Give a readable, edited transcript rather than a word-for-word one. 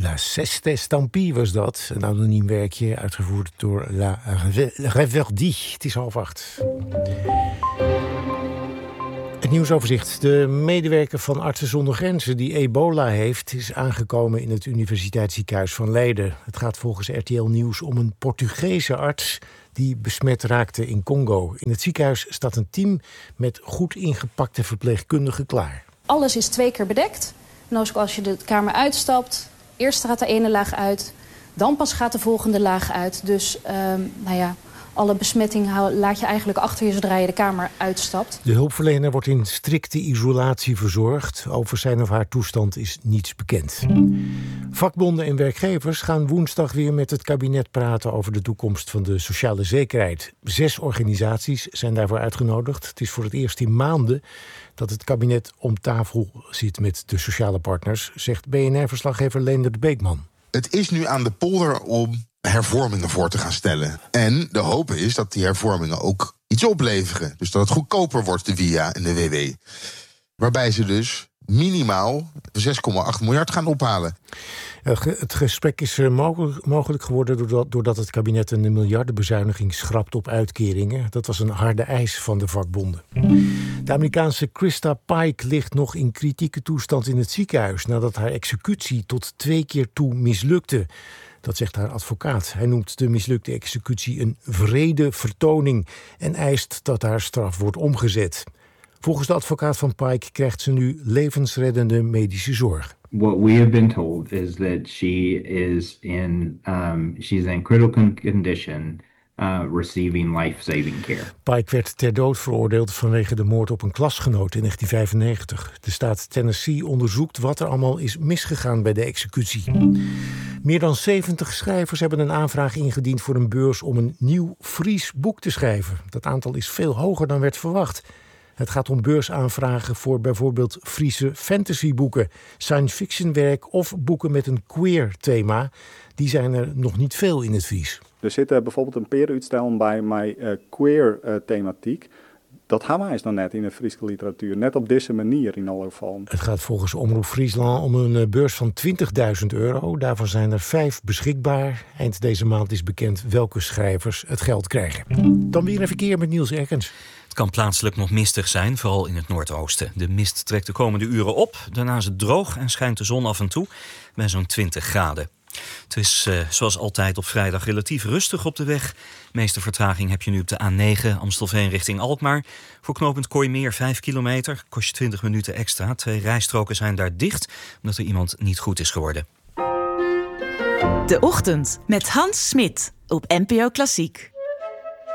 La Seste Estampie was dat. Een anoniem werkje, uitgevoerd door La Reverdie. Het is 7:30. Het nieuwsoverzicht. De medewerker van Artsen zonder Grenzen die ebola heeft, is aangekomen in het Universiteitsziekenhuis van Leiden. Het gaat volgens RTL Nieuws om een Portugese arts die besmet raakte in Congo. In het ziekenhuis staat een team met goed ingepakte verpleegkundigen klaar. Alles is 2 keer bedekt. En als je de kamer uitstapt, eerst gaat de ene laag uit, dan pas gaat de volgende laag uit. Dus alle besmetting laat je eigenlijk achter je zodra je de kamer uitstapt. De hulpverlener wordt in strikte isolatie verzorgd. Over zijn of haar toestand is niets bekend. Vakbonden en werkgevers gaan woensdag weer met het kabinet praten over de toekomst van de sociale zekerheid. 6 organisaties zijn daarvoor uitgenodigd. Het is voor het eerst in maanden dat het kabinet om tafel zit met de sociale partners, zegt BNR-verslaggever Leendert Beekman. Het is nu aan de polder om hervormingen voor te gaan stellen. En de hoop is dat die hervormingen ook iets opleveren. Dus dat het goedkoper wordt, de WIA en de WW. Waarbij ze dus minimaal 6,8 miljard gaan ophalen. Het gesprek is mogelijk geworden doordat het kabinet een miljardenbezuiniging schrapt op uitkeringen. Dat was een harde eis van de vakbonden. De Amerikaanse Krista Pike ligt nog in kritieke toestand in het ziekenhuis nadat haar executie tot 2 keer toe mislukte. Dat zegt haar advocaat. Hij noemt de mislukte executie een wrede vertoning en eist dat haar straf wordt omgezet. Volgens de advocaat van Pike krijgt ze nu levensreddende medische zorg. What we have been told is that she is she's in critical condition, receiving life-saving care. Pike werd ter dood veroordeeld vanwege de moord op een klasgenoot in 1995. De staat Tennessee onderzoekt wat er allemaal is misgegaan bij de executie. Meer dan 70 schrijvers hebben een aanvraag ingediend voor een beurs om een nieuw Fries boek te schrijven. Dat aantal is veel hoger dan werd verwacht. Het gaat om beursaanvragen voor bijvoorbeeld Friese fantasyboeken, science fiction werk of boeken met een queer thema. Die zijn er nog niet veel in het Fries. Er zit bijvoorbeeld een peeruitstel bij mijn queer thematiek. Dat gaan wij nog net in de Friese literatuur. Net op deze manier in alle gevallen. Het gaat volgens Omroep Friesland om een beurs van €20.000. Daarvan zijn er 5 beschikbaar. Eind deze maand is bekend welke schrijvers het geld krijgen. Dan weer een verkeer met Niels Erkens. Het kan plaatselijk nog mistig zijn, vooral in het noordoosten. De mist trekt de komende uren op. Daarna is het droog en schijnt de zon af en toe bij zo'n 20 graden. Het is zoals altijd op vrijdag relatief rustig op de weg. De meeste vertraging heb je nu op de A9 Amstelveen richting Alkmaar. Voor knooppunt Kooimeer 5 kilometer. Kost je 20 minuten extra. 2 rijstroken zijn daar dicht omdat er iemand niet goed is geworden. De Ochtend met Hans Smit op NPO Klassiek.